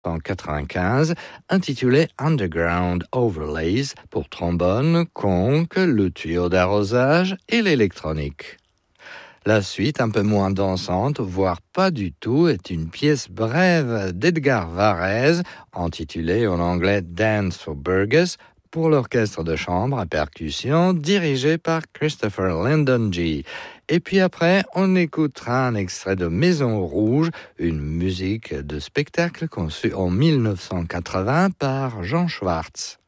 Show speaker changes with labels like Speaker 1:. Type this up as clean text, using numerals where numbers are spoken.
Speaker 1: 1995, intitulé Underground Overlays pour trombone, conque, le tuyau d'arrosage et l'électronique. La suite, un peu moins dansante, voire pas du tout, est une pièce brève d'Edgar Varèse, intitulée en anglais Dance for Burgess, pour l'orchestre de chambre à percussion dirigé par Christopher Lindon-G. Et puis après, on écoutera un extrait de Maison Rouge, une musique de spectacle conçue en 1980 par Jean Schwartz.